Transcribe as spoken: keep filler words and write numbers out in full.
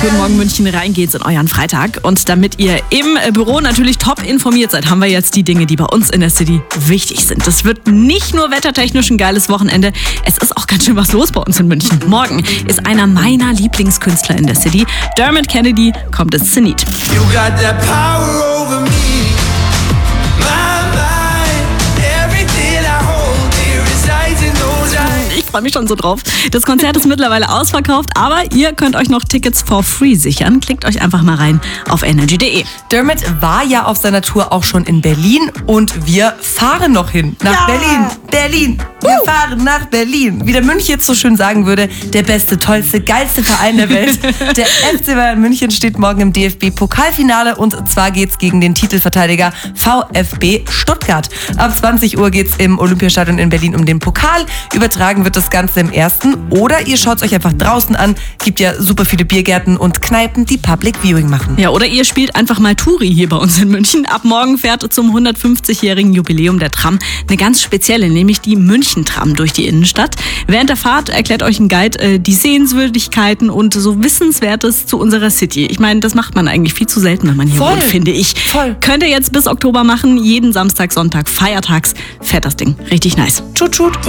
Guten Morgen München, rein geht's in euren Freitag. Und damit ihr im Büro natürlich top informiert seid, haben wir jetzt die Dinge, die bei uns in der City wichtig sind. Das wird nicht nur wettertechnisch ein geiles Wochenende, es ist auch ganz schön was los bei uns in München. Morgen ist einer meiner Lieblingskünstler in der City. Dermot Kennedy kommt ins Zenit. You got that power over me. My mind, everything I hold dear resides in those eyes. Ich freue mich schon so drauf. Das Konzert ist mittlerweile ausverkauft, aber ihr könnt euch noch Tickets for free sichern. Klickt euch einfach mal rein auf energy punkt de. Dermot war ja auf seiner Tour auch schon in Berlin und wir fahren noch hin. Nach Ja. Berlin. Berlin. Wir uh. fahren nach Berlin. Wie der Münch jetzt so schön sagen würde, der beste, tollste, geilste Verein der Welt. Der F C Bayern München steht morgen im D F B-Pokalfinale und zwar geht's gegen den Titelverteidiger VfB Stuttgart. Ab zwanzig Uhr geht's im Olympiastadion in Berlin um den Pokal. Übertragen wird das Ganze im ersten oder ihr schaut es euch einfach draußen an. Gibt ja super viele Biergärten und Kneipen, die Public Viewing machen. Ja, oder ihr spielt einfach mal Touri hier bei uns in München. Ab morgen fährt zum hundertfünfzigjährigen Jubiläum der Tram eine ganz spezielle, nämlich die München-Tram durch die Innenstadt. Während der Fahrt erklärt euch ein Guide äh, die Sehenswürdigkeiten und so Wissenswertes zu unserer City. Ich meine, das macht man eigentlich viel zu selten, wenn man hier Voll. wohnt, finde ich. Voll. Könnt ihr jetzt bis Oktober machen, jeden Samstag, Sonntag, feiertags fährt das Ding. Richtig nice. Tschut, tschut.